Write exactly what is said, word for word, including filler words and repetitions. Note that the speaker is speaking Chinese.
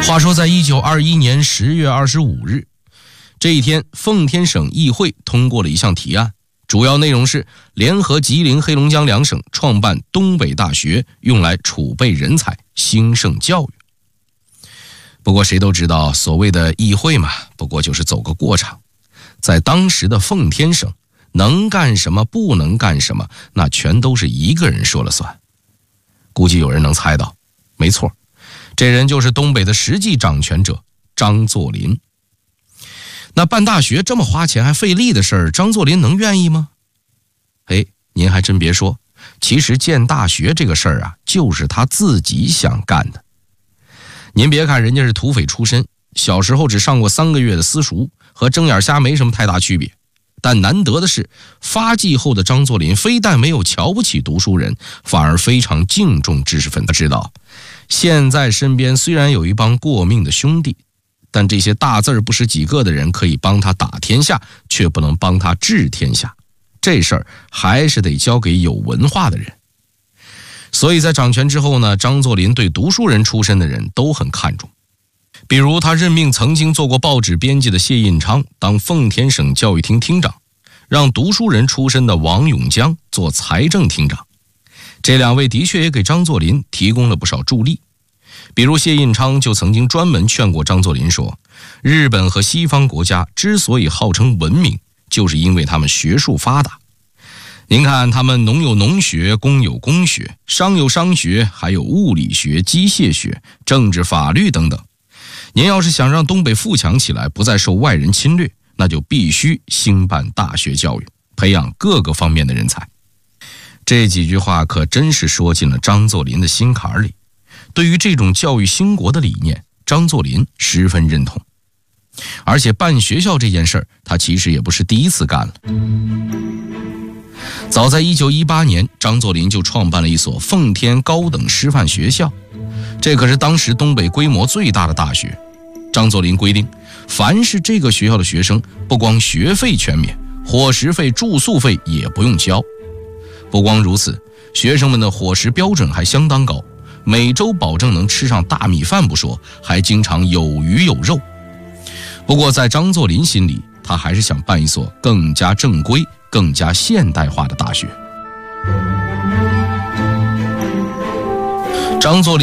话说在一九二一年十月二十五日，这一天奉天省议会通过了一项提案，主要内容是联合吉林、黑龙江两省创办东北大学，用来储备人才，兴盛教育。不过谁都知道，所谓的议会嘛，不过就是走个过场。在当时的奉天省，能干什么不能干什么，那全都是一个人说了算。估计有人能猜到，没错，这人就是东北的实际掌权者张作霖。那办大学这么花钱还费力的事儿，张作霖能愿意吗？哎，您还真别说，其实建大学这个事儿啊，就是他自己想干的。您别看人家是土匪出身，小时候只上过三个月的私塾，和睁眼瞎没什么太大区别。但难得的是，发迹后的张作霖非但没有瞧不起读书人，反而非常敬重知识分子。知道，现在身边虽然有一帮过命的兄弟，但这些大字不识几个的人可以帮他打天下，却不能帮他治天下。这事儿还是得交给有文化的人。所以在掌权之后呢，张作霖对读书人出身的人都很看重。比如他任命曾经做过报纸编辑的谢印昌当奉天省教育厅厅长，让读书人出身的王永江做财政厅长。这两位的确也给张作霖提供了不少助力。比如谢印昌就曾经专门劝过张作霖说，日本和西方国家之所以号称文明，就是因为他们学术发达。您看，他们农有农学，工有工学，商有商学，还有物理学、机械学、政治、法律等等。您要是想让东北富强起来，不再受外人侵略，那就必须兴办大学教育，培养各个方面的人才。这几句话可真是说进了张作霖的心坎里。对于这种教育兴国的理念，张作霖十分认同。而且办学校这件事儿，他其实也不是第一次干了。早在一九一八年，张作霖就创办了一所奉天高等师范学校，这可是当时东北规模最大的大学。张作霖规定，凡是这个学校的学生，不光学费全免，伙食费、住宿费也不用交。不光如此，学生们的伙食标准还相当高，每周保证能吃上大米饭不说，还经常有鱼有肉。不过在张作霖心里，他还是想办一所更加正规、更加现代化的大学。张作霖